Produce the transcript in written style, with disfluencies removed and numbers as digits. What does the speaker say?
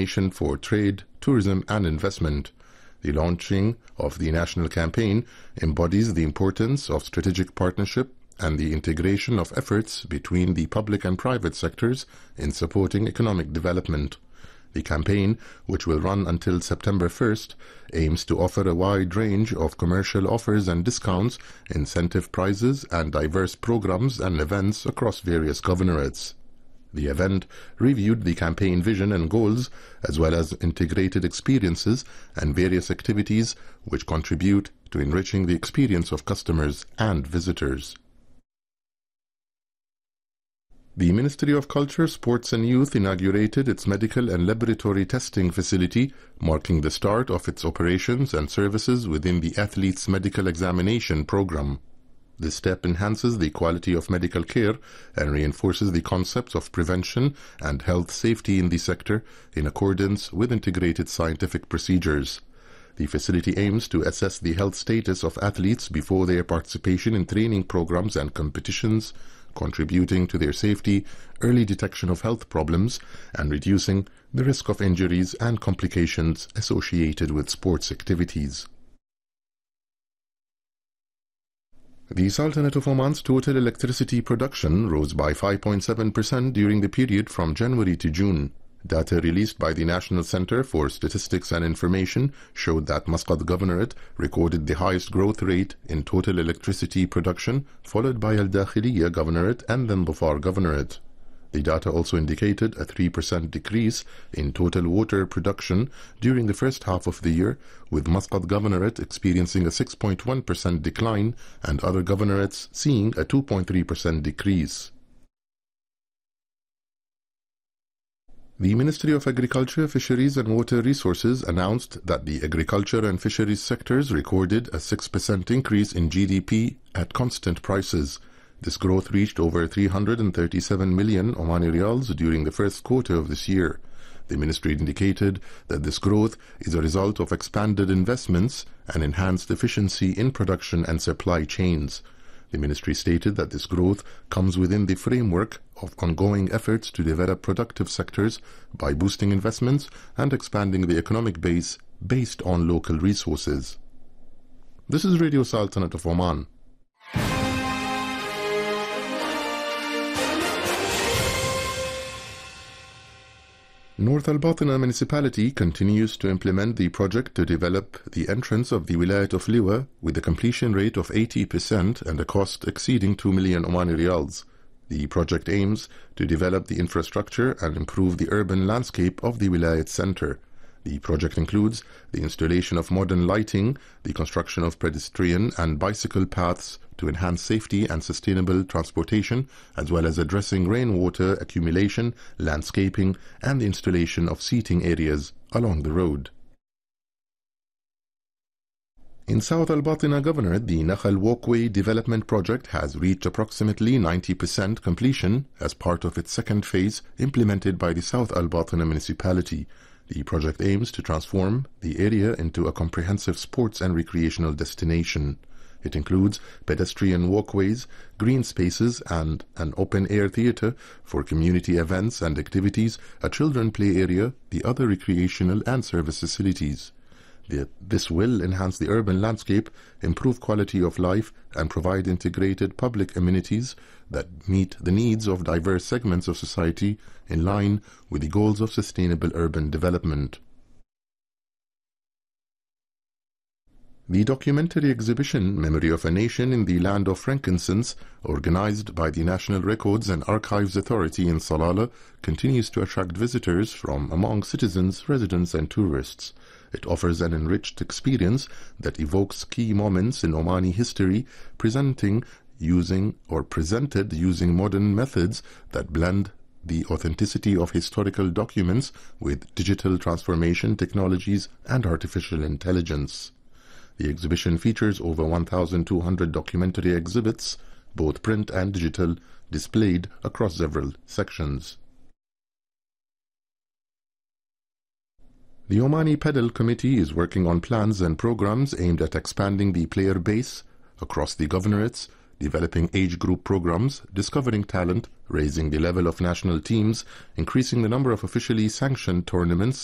destination for trade, tourism and investment. The launching of the national campaign embodies the importance of strategic partnership and the integration of efforts between the public and private sectors in supporting economic development. The campaign, which will run until September 1st, aims to offer a wide range of commercial offers and discounts, incentive prizes, and diverse programs and events across various governorates. The event reviewed the campaign vision and goals, as well as integrated experiences and various activities which contribute to enriching the experience of customers and visitors. The Ministry of Culture, Sports and Youth inaugurated its medical and laboratory testing facility, marking the start of its operations and services within the Athletes Medical Examination Program. This step enhances the quality of medical care and reinforces the concepts of prevention and health safety in the sector in accordance with integrated scientific procedures. The facility aims to assess the health status of athletes before their participation in training programs and competitions, contributing to their safety, early detection of health problems, and reducing the risk of injuries and complications associated with sports activities. The Sultanate of Oman's total electricity production rose by 5.7% during the period from January to June. Data released by the National Center for Statistics and Information showed that Muscat Governorate recorded the highest growth rate in total electricity production, followed by Al Dakhiliya Governorate and then Dhofar Governorate. The data also indicated a 3% decrease in total water production during the first half of the year, with Muscat Governorate experiencing a 6.1% decline and other governorates seeing a 2.3% decrease. The Ministry of Agriculture, Fisheries and Water Resources announced that the agriculture and fisheries sectors recorded a 6% increase in GDP at constant prices. This growth reached over 337 million Omani Riyals during the first quarter of this year. The ministry indicated that this growth is a result of expanded investments and enhanced efficiency in production and supply chains. The ministry stated that this growth comes within the framework of ongoing efforts to develop productive sectors by boosting investments and expanding the economic base based on local resources. This is Radio Sultanate of Oman. North Al Batina municipality continues to implement the project to develop the entrance of the Wilayat of Liwa with a completion rate of 80% and a cost exceeding 2 million Omani Riyals. The project aims to develop the infrastructure and improve the urban landscape of the Wilayat center. The project includes the installation of modern lighting, the construction of pedestrian and bicycle paths to enhance safety and sustainable transportation, as well as addressing rainwater accumulation, landscaping, and the installation of seating areas along the road. In South Al Batina Governorate, the Nakhal Walkway Development Project has reached approximately 90% completion as part of its second phase implemented by the South Al Batina municipality. The project aims to transform the area into a comprehensive sports and recreational destination. It includes pedestrian walkways, green spaces, and an open-air theatre for community events and activities, a children play area, the other recreational and service facilities. This will enhance the urban landscape, improve quality of life, and provide integrated public amenities that meet the needs of diverse segments of society in line with the goals of sustainable urban development. The documentary exhibition Memory of a Nation in the Land of Frankincense, organized by the National Records and Archives Authority in Salalah, continues to attract visitors from among citizens, residents and tourists. It offers an enriched experience that evokes key moments in Omani history, presented using modern methods that blend the authenticity of historical documents with digital transformation technologies and artificial intelligence. The exhibition features over 1,200 documentary exhibits, both print and digital, displayed across several sections. The Omani Padel Committee is working on plans and programs aimed at expanding the player base across the governorates, developing age group programs, discovering talent, raising the level of national teams, increasing the number of officially sanctioned tournaments